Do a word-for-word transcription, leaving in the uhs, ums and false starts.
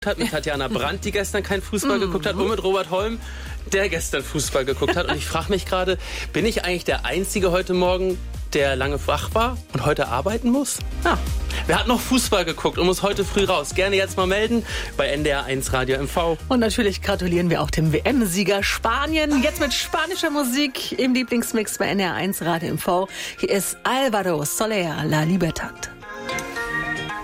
hat, mit Tatjana Brandt, die gestern keinen Fußball Mhm. geguckt hat, und mit Robert Holm, der gestern Fußball geguckt hat. Und ich frage mich gerade, bin ich eigentlich der Einzige heute Morgen, der lange wach war und heute arbeiten muss? Ja. Wer hat noch Fußball geguckt und muss heute früh raus? Gerne jetzt mal melden bei N D R eins Radio M V. Und natürlich gratulieren wir auch dem W M-Sieger Spanien. Jetzt mit spanischer Musik im Lieblingsmix bei N D R eins Radio M V. Hier ist Álvaro Soler, La Libertad.